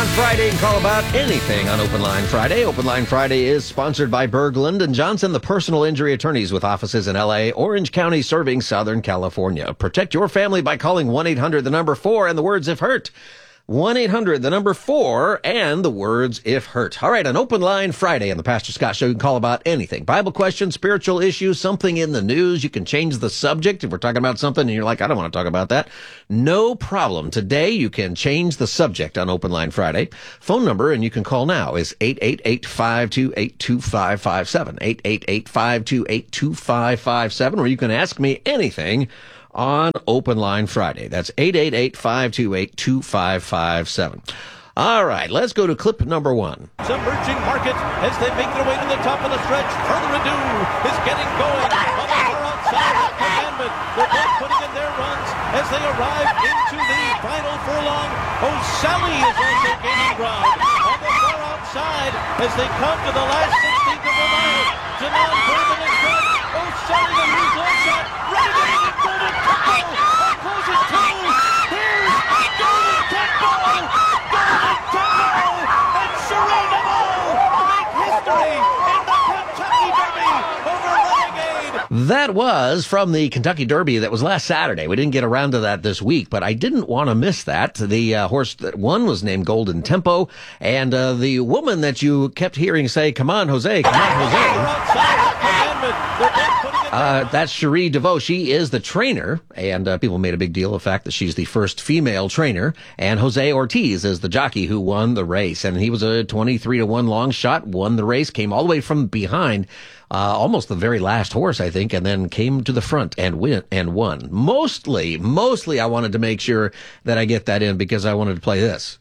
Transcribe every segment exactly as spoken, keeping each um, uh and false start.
On Friday, you can call about anything on Open Line Friday. Open Line Friday is sponsored by Berglund and Johnson, the personal injury attorneys with offices in L A, Orange County, serving Southern California. Protect your family by calling one eight hundred, the number four, and the words if hurt. one eight hundred, the number four, and the words if hurt. All right, on Open Line Friday on the Pastor Scott Show, you can call about anything. Bible questions, spiritual issues, something in the news. You can change the subject. If we're talking about something and you're like, I don't want to talk about that, no problem. Today, you can change the subject on Open Line Friday. Phone number, and you can call now, is eight eight eight, five two eight, two five five seven, eight eight eight, five two eight, two five five seven, or you can ask me anything on Open Line Friday. That's eight eight eight, five two eight, two five five seven. All right, let's go to clip number one. Emerging market as they make their way to the top of the stretch. Further ado is getting going on the far outside of Commandment. They're both putting in their runs as they arrive into the final furlong. O'Sally is also gaining ground on the far outside as they come to the last sixteenth of a mile. Jamal Bourbon in front. O'Sally and his long shot. Ready to hit Golden Tempo. Closes two. Here's Golden Tempo. Golden Tempo and Cherie Neville make history in the Kentucky Derby over Renegade. That was from the Kentucky Derby that was last Saturday. We didn't get around to that this week, but I didn't want to miss that. The uh, horse that won was named Golden Tempo, and uh, the woman that you kept hearing say, come on, Jose, come on, Jose. Uh, that's Cherie DeVoe. She is the trainer, and uh, people made a big deal of the fact that she's the first female trainer, and Jose Ortiz is the jockey who won the race, and he was a twenty-three to one long shot, won the race, came all the way from behind, uh, almost the very last horse, I think, and then came to the front and win and won. Mostly, mostly I wanted to make sure that I get that in because I wanted to play this.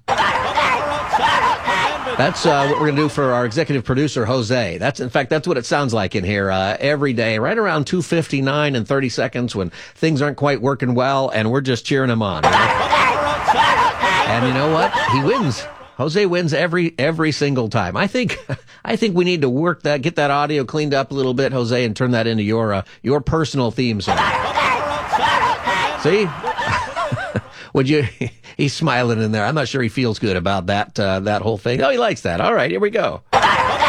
That's uh, what we're going to do for our executive producer, Jose. That's, in fact, that's what it sounds like in here uh, every day, right around two fifty-nine and thirty seconds when things aren't quite working well, and we're just cheering him on. You know? And you know what? He wins. Jose wins every every single time. I think I think we need to work that, get that audio cleaned up a little bit, Jose, and turn that into your uh, your personal theme song. See? Would you? He's smiling in there. I'm not sure he feels good about that uh, that whole thing. Oh, he likes that. All right, here we go. All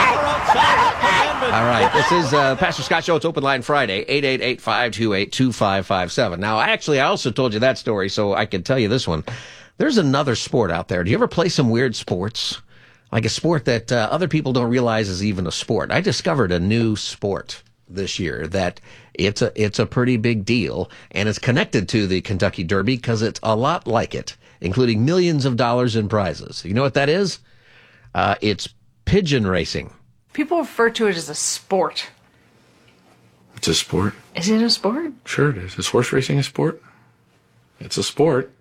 right, this is uh, Pastor Scott Show. It's Open Line Friday, eight eight eight, five two eight, two five five seven. Now, actually, I also told you that story, so I can tell you this one. There's another sport out there. Do you ever play some weird sports? Like a sport that uh, other people don't realize is even a sport. I discovered a new sport this year that it's a it's a pretty big deal, and it's connected to the Kentucky Derby because it's a lot like it, including millions of dollars in prizes. You know what that is? Uh, it's pigeon racing. People refer to it as a sport. It's a sport. Is it a sport? Sure it is. Is horse racing a sport? It's a sport.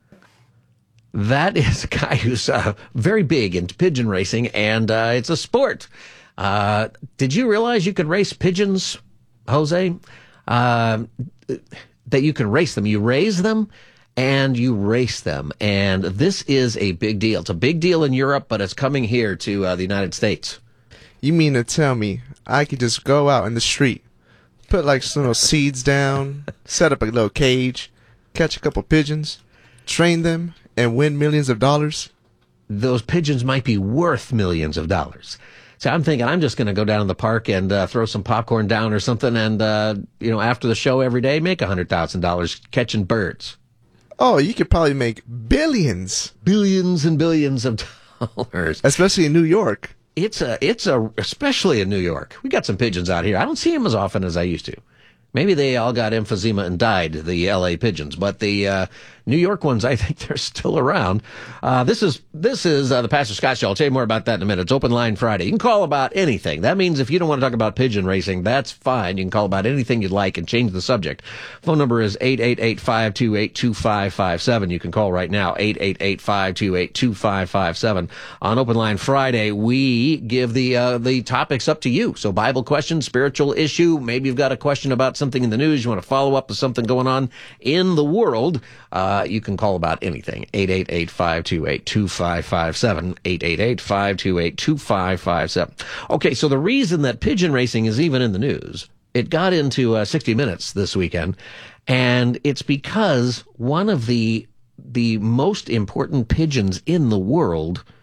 That is a guy who's uh, very big into pigeon racing, and uh, it's a sport. Uh, did you realize you could race pigeons, Jose? Uh, that you can race them. You raise them and you race them. And this is a big deal. It's a big deal in Europe, but it's coming here to uh, the United States. You mean to tell me I could just go out in the street, put like some little seeds down, set up a little cage, catch a couple pigeons, train them, and win millions of dollars? Those pigeons might be worth millions of dollars. So I'm thinking I'm just going to go down to the park and uh, throw some popcorn down or something and, uh, you know, after the show every day, make one hundred thousand dollars catching birds. Oh, you could probably make billions. Billions and billions of dollars. Especially in New York. It's a, it's a, especially in New York. We got some pigeons out here. I don't see them as often as I used to. Maybe they all got emphysema and died, the L A pigeons, but the uh, New York ones, I think they're still around. Uh, this is this is uh, the Pastor Scott Show. I'll tell you more about that in a minute. It's Open Line Friday. You can call about anything. That means if you don't want to talk about pigeon racing, that's fine. You can call about anything you'd like and change the subject. Phone number is eight eight eight, five two eight, two five five seven. You can call right now, eight eight eight, five two eight, two five five seven. On Open Line Friday, we give the uh, the topics up to you. So Bible question, spiritual issue, maybe you've got a question about something in the news, you want to follow up with something going on in the world, uh, you can call about anything. eight eight eight, five two eight, two five five seven, eight eight eight, five two eight, two five five seven. Okay, so the reason that pigeon racing is even in the news, it got into uh, sixty minutes this weekend, and it's because one of the the most important pigeons in the world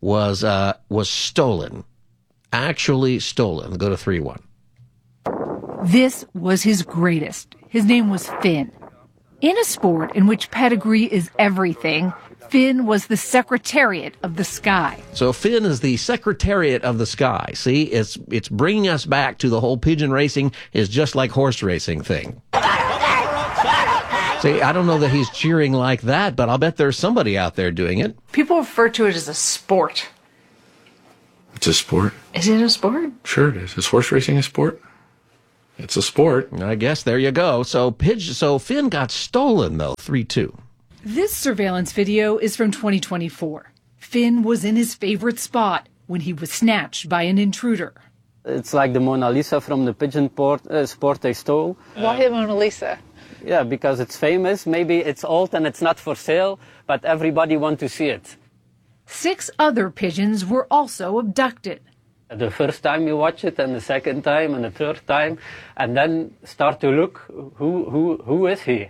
was uh, was stolen, actually stolen. Go to three one. This was his greatest. His name was Finn. In a sport in which pedigree is everything, Finn was the Secretariat of the Sky. So Finn is the Secretariat of the Sky. See, it's it's bringing us back to the whole pigeon racing is just like horse racing thing. See, I don't know that he's cheering like that, but I'll bet there's somebody out there doing it. People refer to it as a sport. It's a sport. Is it a sport? Sure it is. Is horse racing a sport? It's a sport. I guess there you go. So Pidge, so Finn got stolen though, three two. This surveillance video is from twenty twenty-four. Finn was in his favorite spot when he was snatched by an intruder. It's like the Mona Lisa from the pigeon port, uh, sport they stole. Why the Mona Lisa? Yeah, because it's famous. Maybe it's old and it's not for sale, but everybody wants to see it. Six other pigeons were also abducted. The first time you watch it, and the second time, and the third time, and then start to look, who who who is he?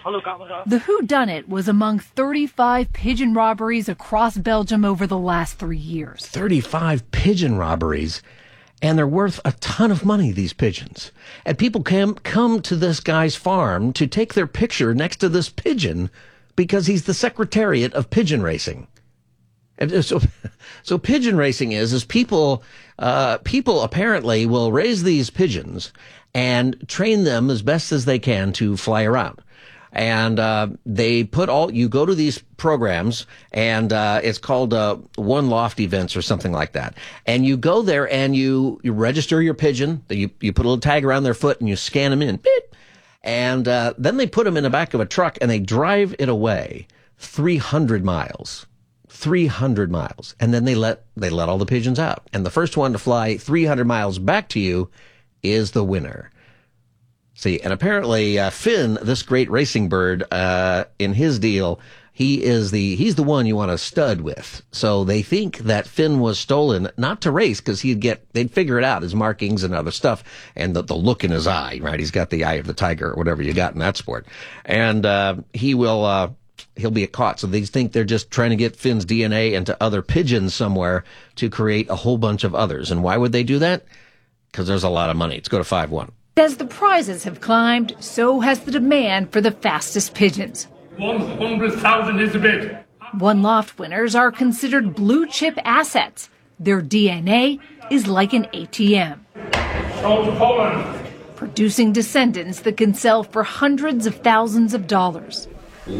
The whodunit was among thirty-five pigeon robberies across Belgium over the last three years. thirty-five pigeon robberies, and they're worth a ton of money, these pigeons. And people come, come to this guy's farm to take their picture next to this pigeon because he's the Secretariat of Pigeon Racing. And so, so pigeon racing is, is people, uh, people apparently will raise these pigeons and train them as best as they can to fly around. And, uh, they put all, you go to these programs and, uh, it's called, uh, One Loft Events or something like that. And you go there and you, you register your pigeon, you, you put a little tag around their foot and you scan them in. Beep. And, uh, then they put them in the back of a truck and they drive it away three hundred miles. three hundred miles. And then they let, they let all the pigeons out. And the first one to fly three hundred miles back to you is the winner. See, and apparently, uh, Finn, this great racing bird, uh, in his deal, he is the, he's the one you want to stud with. So they think that Finn was stolen, not to race, because he'd get, they'd figure it out, his markings and other stuff, and the, the look in his eye, right? He's got the eye of the tiger, or whatever you got in that sport. And, uh, he will, uh, he'll be caught. So they think they're just trying to get Finn's D N A into other pigeons somewhere to create a whole bunch of others. And why would they do that? Because there's a lot of money. Let's go to five one. As the prizes have climbed, so has the demand for the fastest pigeons. one hundred thousand is a bid. One Loft winners are considered blue chip assets. Their D N A is like an A T M, Sold to Poland. producing descendants that can sell for hundreds of thousands of dollars.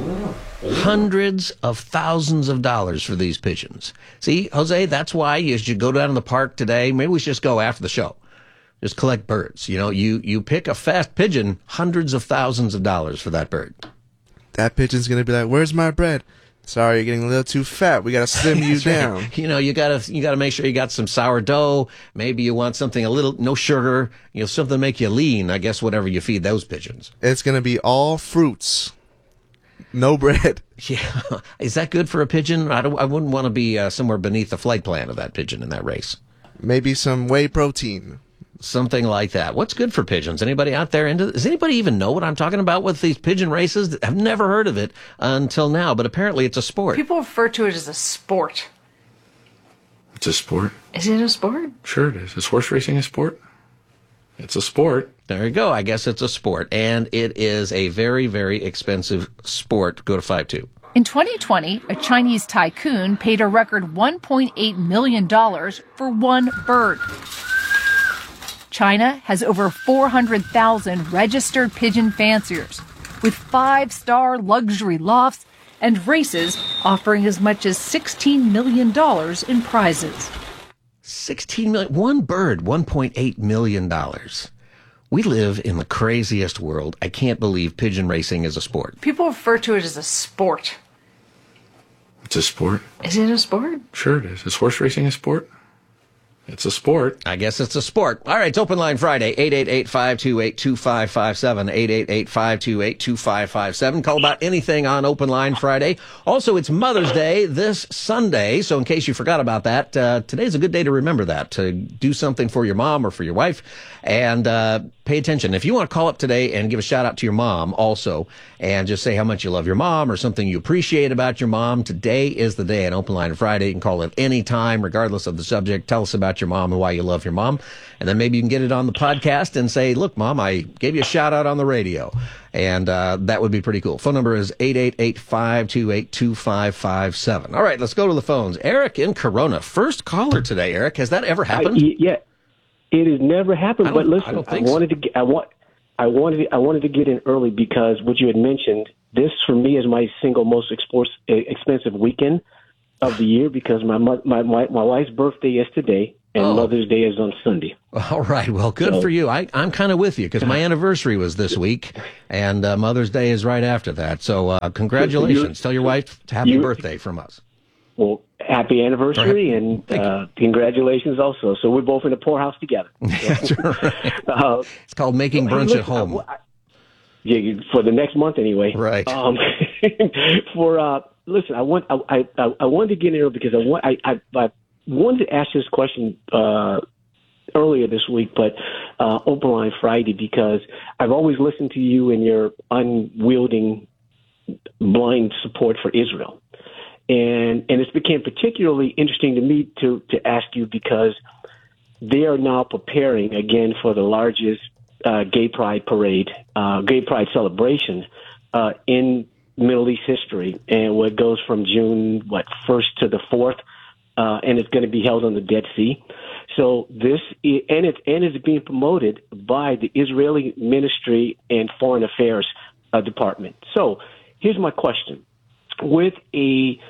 Hundreds of thousands of dollars for these pigeons. See, Jose, that's why you should go down to the park today. Maybe we should just go after the show. Just collect birds. You know, you, you pick a fast pigeon, hundreds of thousands of dollars for that bird. That pigeon's going to be like, where's my bread? Sorry, you're getting a little too fat. We got to slim you down. Right. You know, you gotta, you gotta make sure you got some sourdough. Maybe you want something a little, no sugar, you know, something to make you lean. I guess whatever you feed those pigeons. It's going to be all fruits. No bread. Yeah. Is that good for a pigeon? I don't, I wouldn't want to be uh, somewhere beneath the flight plan of that pigeon in that race. Maybe some whey protein. Something like that. What's good for pigeons? Anybody out there into? Does anybody even know what I'm talking about with these pigeon races? I've never heard of it until now, but apparently it's a sport. People refer to it as a sport. It's a sport. Is it a sport? Sure it is. Is horse racing a sport? It's a sport. There you go. I guess it's a sport, and it is a very, very expensive sport. Go to five two. In twenty twenty, a Chinese tycoon paid a record one point eight million dollars for one bird. China has over four hundred thousand registered pigeon fanciers, with five-star luxury lofts and races offering as much as sixteen million dollars in prizes. sixteen million dollars. One bird, one point eight million dollars. We live in the craziest world. I can't believe pigeon racing is a sport. People refer to it as a sport. It's a sport. Is it a sport? Sure it is. Is horse racing a sport? It's a sport. I guess it's a sport. All right, it's Open Line Friday, eight eight eight, five two eight, two five five seven, eight eight eight, five two eight, two five five seven. Call about anything on Open Line Friday. Also, it's Mother's Day this Sunday, so in case you forgot about that, uh, today's a good day to remember that, to do something for your mom or for your wife, and uh, pay attention. If you want to call up today and give a shout-out to your mom also, and just say how much you love your mom or something you appreciate about your mom, today is the day on Open Line Friday. You can call at any time, regardless of the subject. Tell us about your mom and why you love your mom. And then maybe you can get it on the podcast and say, look, Mom, I gave you a shout out on the radio. And uh, that would be pretty cool. Phone number is eight eight eight, five two eight, two five five seven. All right, let's go to the phones. Eric in Corona. First caller today, Eric. Has that ever happened? I, yeah, it has never happened. But listen, I, don't I think wanted so. to get, I want I wanted to, I wanted to get in early because what you had mentioned, this for me is my single most expos- expensive weekend of the year because my my my, my wife's birthday is today. And oh. Mother's Day is on Sunday. All right. Well, good so, for you. I, I'm kind of with you because my anniversary was this week, and uh, Mother's Day is right after that. So uh, congratulations. Tell your wife happy birthday from us. Well, happy anniversary, and uh, congratulations also. So we're both in the poorhouse together. That's right. uh, it's called making brunch listen, at home. I, I, yeah, for the next month anyway. Right. Um, for uh, listen, I want I, I I wanted to get in here because I want I I. I wanted to ask this question uh, earlier this week, but uh, Open Line Friday, because I've always listened to you and your unwielding, blind support for Israel. And and it's become particularly interesting to me to, to ask you because they are now preparing again for the largest uh, gay pride parade, uh, gay pride celebration uh, in Middle East history, and what goes from June, what, first to the fourth. Uh, and it's going to be held on the Dead Sea. So this, and it and it's being promoted by the Israeli Ministry and Foreign Affairs uh, Department. So here's my question: with a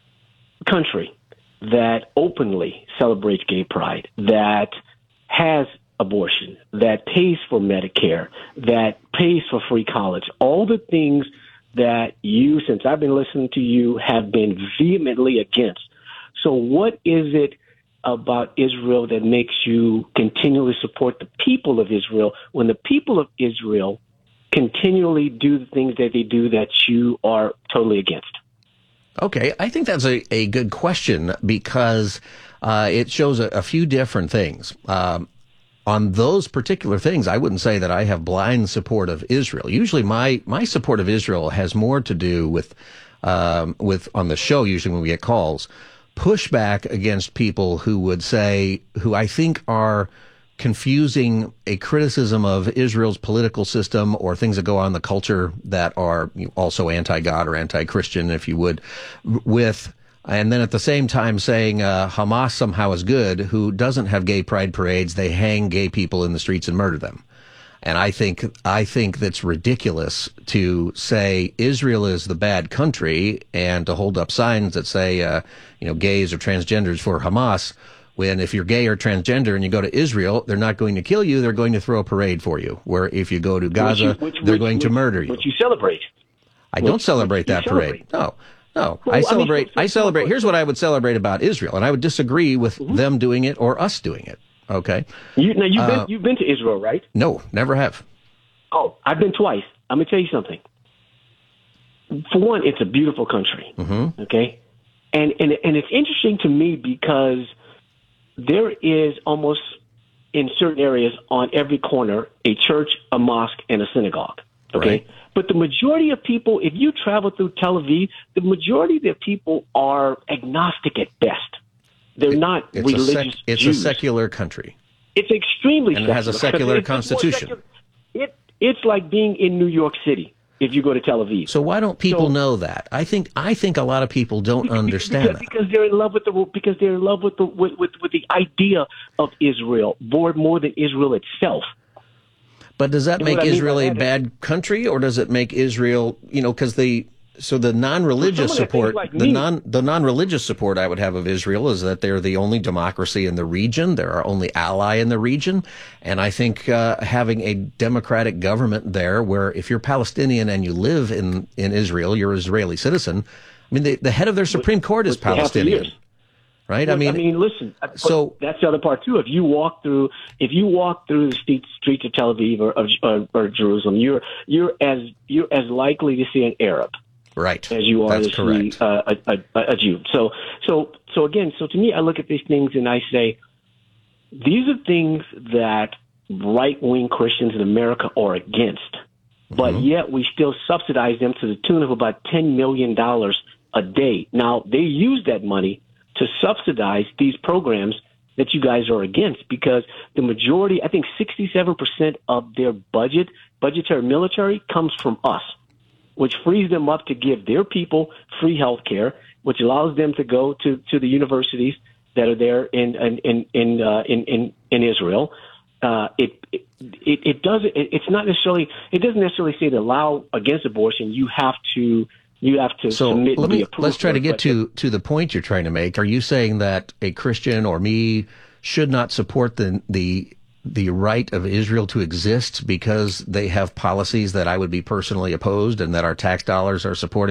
country that openly celebrates gay pride, that has abortion, that pays for Medicare, that pays for free college, all the things that you, since I've been listening to you, have been vehemently against. So what is it about Israel that makes you continually support the people of Israel when the people of Israel continually do the things that they do that you are totally against? Okay, I think that's a, a good question because uh, it shows a, a few different things. Um, on those particular things, I wouldn't say that I have blind support of Israel. Usually my, my support of Israel has more to do with, um, with on the show, usually when we get calls, pushback against people who would say, who I think are confusing a criticism of Israel's political system or things that go on in the culture that are also anti-God or anti-Christian, if you would, with, and then at the same time saying uh, Hamas somehow is good, who doesn't have gay pride parades, they hang gay people in the streets and murder them. And I think I think that's ridiculous to say Israel is the bad country and to hold up signs that say, uh, you know, gays or transgenders for Hamas, when if you're gay or transgender and you go to Israel, they're not going to kill you, they're going to throw a parade for you. Where if you go to Gaza, which you, which, they're which, going which, to murder you. Which you celebrate. I don't celebrate that parade. No. No, well, I celebrate, I, mean, so, so, I celebrate, here's what I would celebrate about Israel, and I would disagree with mm-hmm. them doing it or us doing it. Okay. You, now you've uh, been you've been to Israel, right? No, never have. Oh, I've been twice. I'm gonna tell you something. For one, it's a beautiful country. Mm-hmm. Okay, and and and it's interesting to me because there is almost in certain areas on every corner a church, a mosque, and a synagogue. Okay, right. But the majority of people, if you travel through Tel Aviv, the majority of the people are agnostic at best. They're not it's religious a sec- It's Jews. a secular country. It's extremely and secular. it has a secular it's constitution. Secular. It, it's like being in New York City if you go to Tel Aviv. So why don't people so, know that? I think I think a lot of people don't because, understand because, that. Because they're in love with the because they're in love with the with, with, with the idea of Israel more more than Israel itself. But does that you make Israel a that bad is, country, or does it make Israel, you know, because the so the non-religious support, like the me, non the non-religious support I would have of Israel is that they're the only democracy in the region, they're our only ally in the region, and I think uh, having a democratic government there, where if you're Palestinian and you live in in Israel, you're an Israeli citizen. I mean, the the head of their Supreme Court is Palestinian. right? Well, I mean, I mean, listen. so that's the other part too. If you walk through, if you walk through the street, streets of Tel Aviv or, or, or Jerusalem, you're you're as you're as likely to see an Arab, right, as you are That's to correct. see uh, a, a, a Jew. So, so, so again, so to me, I look at these things and I say, these are things that right-wing Christians in America are against, but Mm-hmm. yet we still subsidize them to the tune of about ten million dollars a day. Now, they use that money to subsidize these programs that you guys are against, because the majority, I think sixty-seven percent of their budget, budgetary military, comes from us, which frees them up to give their people free health care, which allows them to go to, to the universities that are there in in in in uh, in, in, in Israel. Uh, it, it it doesn't. It, it's not necessarily. It doesn't necessarily say to allow against abortion. You have to. You have to So submit. let and be me approved let's try for to it, get but- to to the point you're trying to make. Are you saying that a Christian or me should not support the the the right of Israel to exist because they have policies that I would be personally opposed and that our tax dollars are supporting?